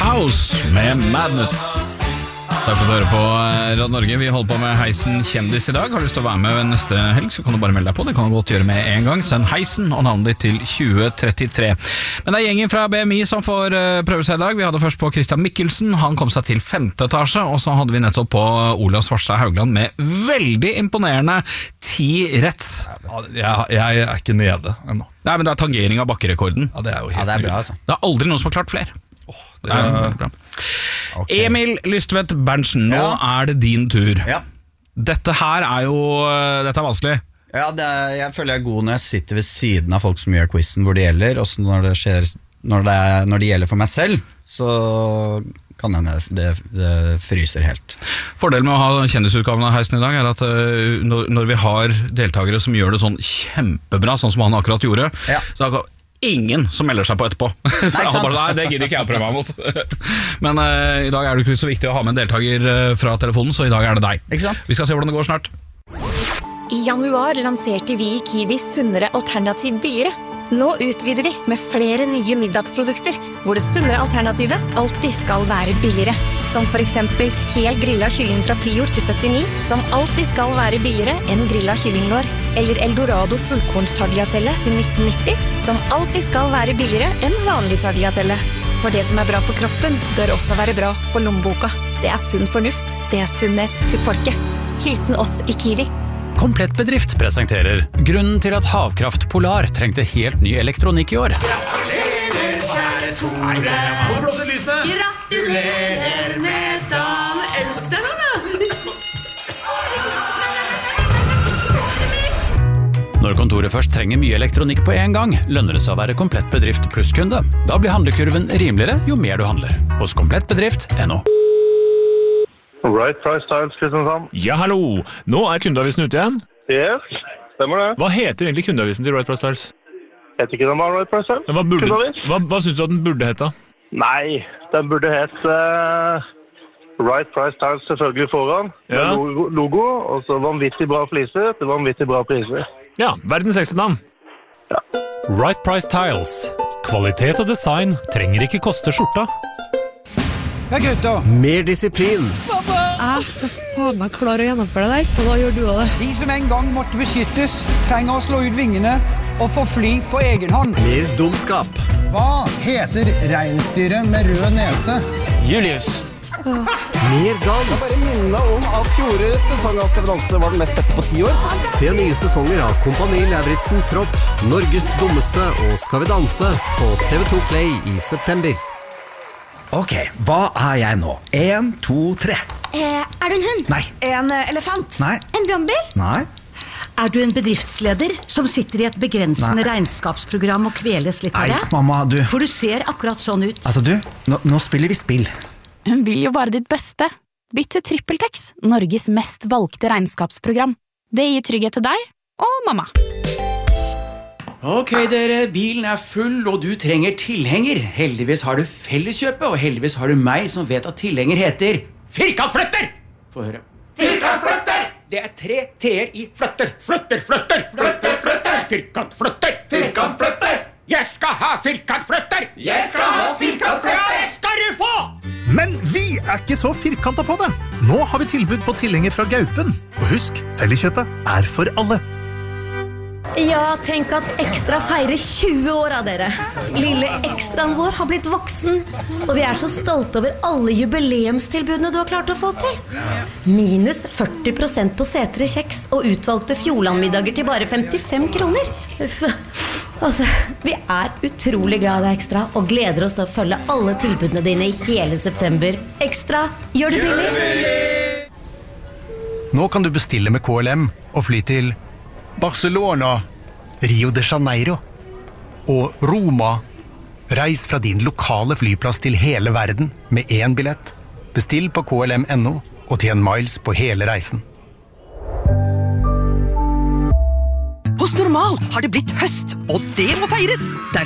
House med Madness. Takk for å høre på Radio Norge. Vi holder på med Heisen kjendis i dag. Har du lyst til å være med ved neste helg, så kan du bare melde deg på. Det kan du godt gjøre med en gang. Send Heisen og navnet ditt til 2033. Men det er gjengen fra BMI som får prøve seg i dag. Vi hadde først på Christian Mikkelsen. Han kom seg til 5. etasje. Og så hadde vi nettopp på Olav Svarstad Haugland med veldig imponerende 10 rett. Jeg er ikke nede ennå. Nei, men det er tangering av bakkerekorden. Ja, det er jo helt det er bra, altså. Det er aldri noen som har klart flere. Det er bra. Okay. Emil Lystvedt Berntsen, nå er det din tur. Ja. Dette her er jo Dette er vanskelig. Ja, jeg føler jeg er god når jeg sitter ved siden av folk som gjør quizen hvor det gjelder. Og når det gjelder for meg selv, så kan det fryser helt. Fordelen med å ha kjendisutgaven av Heisen i dag er at når vi har deltakere som gjør det sånn kjempebra, sånn som han akkurat gjorde, så ingen som melder seg på etterpå. Nei, det gidder ikke jeg å prøve meg mot. Men i dag er det ikke så viktig å ha med en deltaker fra telefonen, så i dag er det deg. Vi skal se hvordan det går snart. I januar lanserte vi i Kiwi sunnere alternativ billigere. Nå utvider vi med flere nye middagsprodukter, hvor det sunnere alternativet alltid skal være billigere. Som for eksempel hel grillet kylling fra Prior til 79, som alltid skal være billigere enn grillet kyllinglår. Eller Eldorado fullkornstagliatelle til 1990, som alltid skal være billigere enn vanlig tagliatelle. For det som er bra for kroppen, bør også være bra for lommeboka. Det er sunn fornuft. Det er sunnhet til folket. Hilsen oss i Kiwi. Komplettbedrift presenterer grunnen til at Havkraft Polar trengte helt ny elektronikk i år. Gratulerer, kjære Tore. Må blåse lysene. Gratulerer med dagen. Elsk deg da. Når kontoret først trenger mye elektronikk på en gang, lønner det seg å være Komplettbedrift plusskunde. Da blir handlekurven rimeligere jo mer du handler. Hos komplettbedrift.no. Right Price Tiles, Kristiansand. Ja, hallo. Nå er kundeavisen ute igjen. Yes, stemmer det. Hva heter egentlig kundeavisen til Right Price Tiles? Heter ikke den bare Right Price Tiles? Hva synes du at den burde hete? Nei, den burde hete Right Price Tiles selvfølgelig foran. Ja. Logo, og så vanvittig bra fliser til vanvittig bra priser. Ja, verdens ekste navn. Ja. Right Price Tiles. Kvalitet og design trenger ikke koste skjorta. Ja, gutter. Mer disiplin. Pappa! Jeg skal faen meg klare å gjennomføre det der, og da gjør du også det. De som en gang måtte beskyttes, trenger å slå ut vingene og få fly på egen hånd. Mer dumskap. Hva heter reinsdyret med rød nese? Julius. Mer dans. Jeg bare minner om at fjorårets sesong av Skal vi danse var den mest sette på 10 år. Se nye sesonger av Kompani Lauritzen Tropp, Norges dummeste og Skal vi danse på TV2 Play i september. Ok, hva er jeg nå? 1, 2, 3. Er du en hund? Nei. En elefant? Nei. En brannbil? Nei. Er du en bedriftsleder som sitter i et begrensende regnskapsprogram og kveles litt av det? Nei, mamma, du. For du ser akkurat sånn ut. Altså du, nå spiller vi spill. Hun vil jo bare ditt beste. Bytt til TrippelTex, Norges mest valgte regnskapsprogram. Det gir trygghet til deg og mamma. Ok dere, bilen er full og du trenger tilhenger. Heldigvis har du Felleskjøpet, og heldigvis har du meg som vet at tilhenger heter Firkantflytter! Få høre. Firkantflytter! Det er 3 T-er i flytter. Flytter, flytter! Flytter, flytter! Firkantflytter! Firkantflytter! Jeg skal ha firkantflytter! Jeg skal ha firkantflytter! Det skal du få! Men vi er ikke så firkantet på det. Nå har vi tilbud på tilhenger fra Gaupen. Og husk, Felleskjøpet er for alle. Ja, tenk at Ekstra feirer 20 år av dere. Lille ekstraen vår har blitt voksen, og vi er så stolte over alle jubileumstilbudene du har klart å få til. Minus 40% på setere kjeks og utvalgte Fjordlandmiddager til bare 55 kroner. Altså, vi er utrolig glad i deg, Ekstra, og gleder oss til å følge alle tilbudene dine i hele september. Ekstra, gjør det billig! Nå kan du bestille med KLM og fly til Barcelona, Rio de Janeiro og Roma. Reis fra din lokale flyplass til hele verden med 1 billett. Bestill på KLM.no og tjen miles på hele reisen. Hos Normal har det blitt høst, og det må feires! Derfor